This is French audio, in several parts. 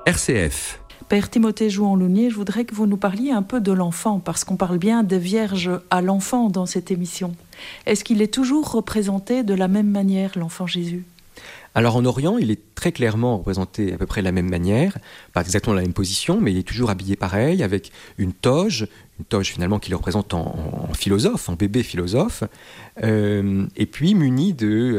RCF. Père Timothée Jouan-Lounier, je voudrais que vous nous parliez un peu de l'enfant, parce qu'on parle bien des vierges à l'enfant dans cette émission. Est-ce qu'il est toujours représenté de la même manière, l'enfant Jésus ? Alors en Orient, il est très clairement représenté à peu près de la même manière, pas exactement la même position, mais il est toujours habillé pareil, avec une toge finalement qui le représente en philosophe, en bébé philosophe, et puis muni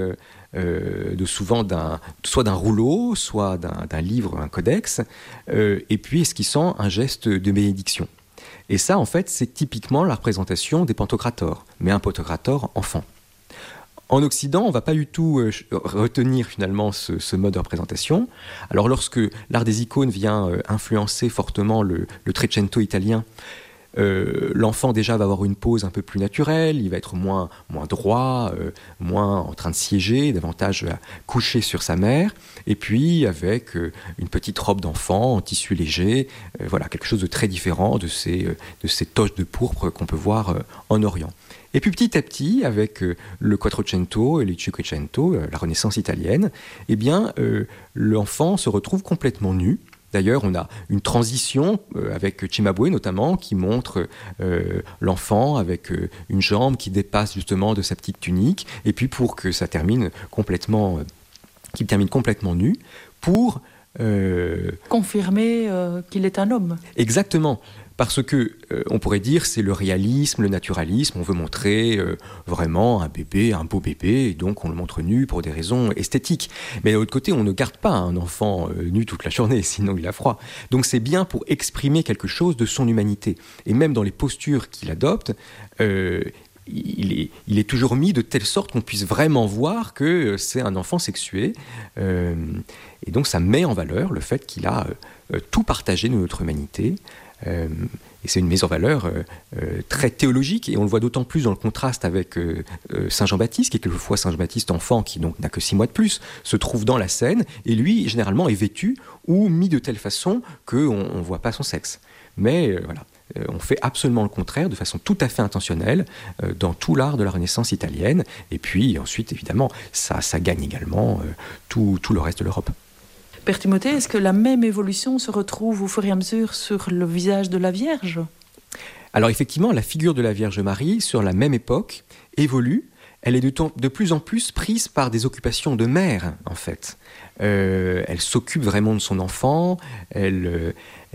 soit d'un rouleau, soit d'un livre, un codex, et puis esquissant un geste de bénédiction. Et ça, en fait, c'est typiquement la représentation des pantocrators, mais un pantocrator enfant. En Occident, on ne va pas du tout retenir finalement ce mode de représentation. Alors lorsque l'art des icônes vient influencer fortement le Trecento italien, l'enfant déjà va avoir une pose un peu plus naturelle, il va être moins droit, moins en train de siéger, davantage couché sur sa mère, et puis avec une petite robe d'enfant en tissu léger, voilà, quelque chose de très différent de ces toches de pourpre qu'on peut voir en Orient. Et puis petit à petit, avec le Quattrocento et le Cinquecento, la Renaissance italienne, eh bien, l'enfant se retrouve complètement nu. D'ailleurs, on a une transition avec Cimabue notamment qui montre l'enfant avec une jambe qui dépasse justement de sa petite tunique, et puis pour que ça termine complètement nu, pour confirmer qu'il est un homme. Exactement. Parce que, on pourrait dire, c'est le réalisme, le naturalisme, on veut montrer vraiment un beau bébé, et donc on le montre nu pour des raisons esthétiques. Mais de l'autre côté, on ne garde pas un enfant nu toute la journée, sinon il a froid. Donc c'est bien pour exprimer quelque chose de son humanité. Et même dans les postures qu'il adopte, il est toujours mis de telle sorte qu'on puisse vraiment voir que c'est un enfant sexué. Et donc ça met en valeur le fait qu'il a tout partagé de notre humanité. Et c'est une mise en valeur très théologique, et on le voit d'autant plus dans le contraste avec Saint Jean-Baptiste, qui est quelquefois Saint Jean-Baptiste enfant, qui donc n'a que 6 mois de plus, se trouve dans la scène, et lui généralement est vêtu ou mis de telle façon qu'on ne voit pas son sexe. Mais voilà, on fait absolument le contraire, de façon tout à fait intentionnelle, dans tout l'art de la Renaissance italienne, et puis ensuite évidemment ça gagne également tout le reste de l'Europe. Père Timothée, est-ce que la même évolution se retrouve au fur et à mesure sur le visage de la Vierge ? Alors effectivement, la figure de la Vierge Marie, sur la même époque, évolue. Elle est de plus en plus prise par des occupations de mère, en fait. Elle s'occupe vraiment de son enfant, elle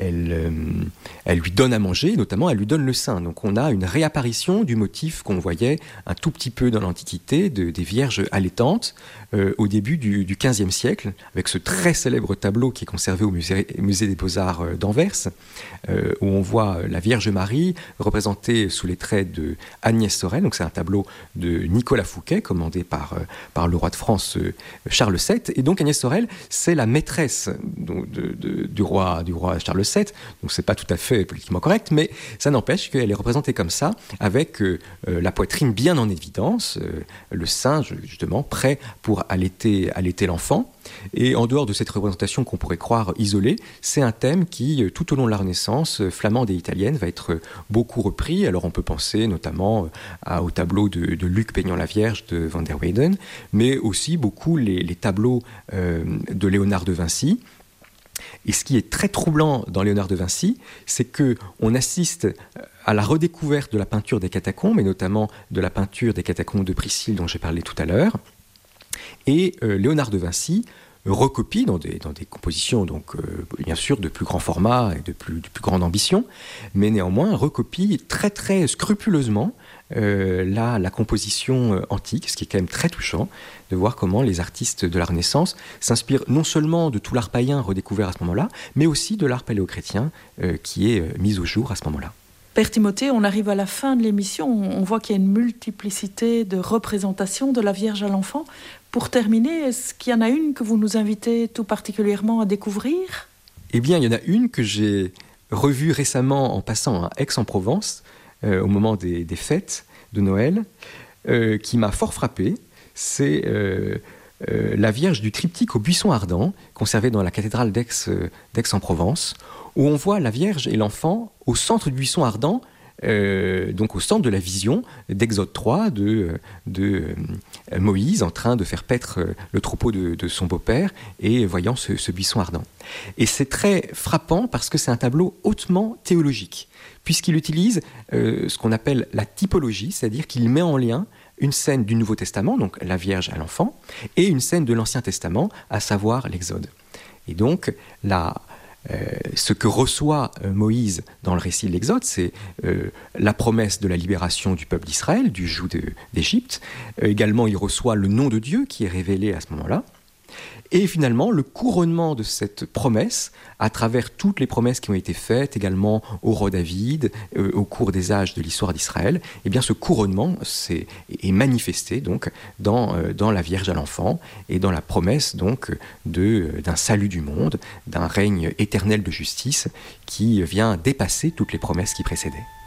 lui donne à manger, notamment elle lui donne le sein. Donc on a une réapparition du motif qu'on voyait un tout petit peu dans l'Antiquité, des vierges allaitantes, au début du XVe siècle, avec ce très célèbre tableau qui est conservé au musée des Beaux-Arts d'Anvers, où on voit la Vierge Marie représentée sous les traits de Agnès Sorel. Donc c'est un tableau de Nicolas Fouquet, commandé par le roi de France Charles VII. Et donc Agnès Sorel, c'est la maîtresse du roi Charles VII, donc c'est pas tout à fait politiquement correct, mais ça n'empêche qu'elle est représentée comme ça, avec la poitrine bien en évidence, le sein justement prêt pour allaiter l'enfant. Et en dehors de cette représentation qu'on pourrait croire isolée, c'est un thème qui, tout au long de la Renaissance flamande et italienne, va être beaucoup repris. Alors on peut penser notamment au tableau de Luc peignant la Vierge de Van der Weyden, mais aussi beaucoup les tableaux de Léonard de Vinci. Et ce qui est très troublant dans Léonard de Vinci, c'est qu'on assiste à la redécouverte de la peinture des catacombes, et notamment de la peinture des catacombes de Priscille dont j'ai parlé tout à l'heure. Et Léonard de Vinci recopie dans des compositions, donc bien sûr de plus grand format et de plus grande ambition, mais néanmoins recopie très très scrupuleusement la composition antique, ce qui est quand même très touchant de voir comment les artistes de la Renaissance s'inspirent non seulement de tout l'art païen redécouvert à ce moment-là, mais aussi de l'art paléochrétien qui est mis au jour à ce moment-là. Père Timothée, on arrive à la fin de l'émission, on voit qu'il y a une multiplicité de représentations de la Vierge à l'enfant. Pour terminer, est-ce qu'il y en a une que vous nous invitez tout particulièrement à découvrir ? Eh bien, il y en a une que j'ai revue récemment en passant à Aix-en-Provence, au moment des fêtes de Noël, qui m'a fort frappé. C'est la Vierge du triptyque au buisson ardent, conservé dans la cathédrale d'Aix-en-Provence, où on voit la Vierge et l'enfant au centre du buisson ardent, donc au centre de la vision d'Exode 3 de Moïse en train de faire paître le troupeau de son beau-père et voyant ce buisson ardent. Et c'est très frappant parce que c'est un tableau hautement théologique, puisqu'il utilise ce qu'on appelle la typologie, c'est-à-dire qu'il met en lien une scène du Nouveau Testament, donc la Vierge à l'enfant, et une scène de l'Ancien Testament, à savoir l'Exode. Et donc, ce que reçoit Moïse dans le récit de l'Exode, c'est la promesse de la libération du peuple d'Israël, du joug d'Égypte. Également, il reçoit le nom de Dieu qui est révélé à ce moment-là. Et finalement, le couronnement de cette promesse, à travers toutes les promesses qui ont été faites, également au roi David, au cours des âges de l'histoire d'Israël, eh bien ce couronnement est manifesté donc dans la Vierge à l'enfant et dans la promesse donc d'un salut du monde, d'un règne éternel de justice qui vient dépasser toutes les promesses qui précédaient.